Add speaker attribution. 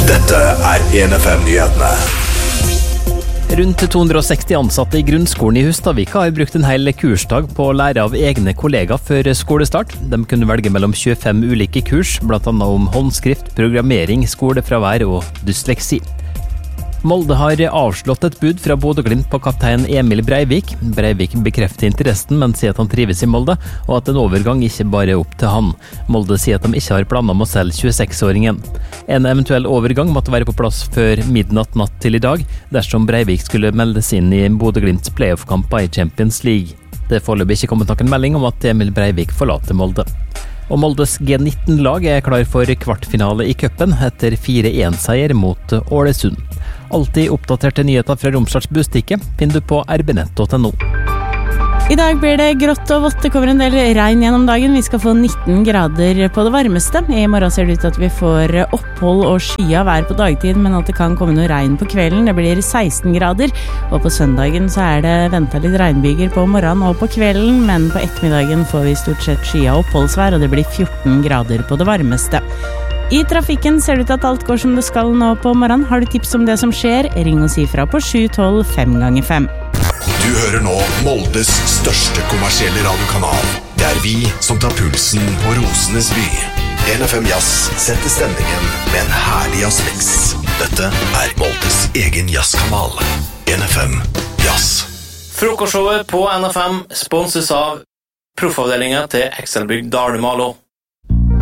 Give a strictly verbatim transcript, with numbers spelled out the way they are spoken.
Speaker 1: Dette er en F M-nyhetene.
Speaker 2: Rundt to hundre og seksti ansatte i grunnskolen i Hustadvika har brukt en hel kursdag på å lære av egne kollegaer før skolestart. De kunne velge mellom tjuefem ulike kurs, blant annet om håndskrift, programmering, skolefravær og dysleksi. Molde har avslått et bud fra Bodø/Glimt på kaptein Emil Breivik. Breivik bekrefter interessen, men sier at han trives i Molde, og at en overgang ikke bare er opp til han. Molde sier at de ikke har planer om å selge tjueseksåringen. En eventuell overgang måtte være på plass før midnatt natt til i dag, dersom Breivik skulle meldes inn i Bodø/Glimts playoff-kamper i Champions League. Det er foreløpig ikke kommet noen melding om at Emil Breivik forlater Molde. Og Moldes G nitten-lag er klar for kvartfinale i cupen etter fire en-seier mot Ålesund. Alltid oppdaterte nyheter fra Romsdals Bustikke finner du på r b nett punktum no.
Speaker 3: I dag blir det grått og vått, det kommer en del regn gjennom dagen. Vi skal få nitten grader på det varmeste. I morgen ser det ut til at vi får opphold og skya vær på dagtid, men at det kan komme noe regn på kvelden. Det blir seksten grader, og på søndagen så er det ventet litt regnbyger på morgenen og på kvelden, men på ettermiddagen får vi stort sett skya oppholdsvær, og det blir fjorten grader på det varmeste. I trafikken ser det ut at alt går som det skal nå på morgenen. Har du tips om det som skjer? Ring og si fra på sju tolv fem ganger fem.
Speaker 1: Du hører nå Moldes største kommersielle radiokanal. Det er vi som tar pulsen på Rosenes by. en F M Jazz setter stemningen med en herlig jazzmix. Dette er Moldes egen jazzkanal. en F M Jazz.
Speaker 4: Frokostshowet på N F M sponses av proffavdelingen til Excelbygg Dale Malo.